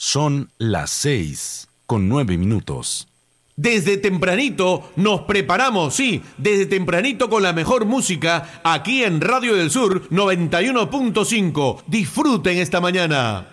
Son las 6:09. Desde tempranito nos preparamos, sí, desde tempranito con la mejor música aquí en Radio del Sur 91.5. Disfruten esta mañana.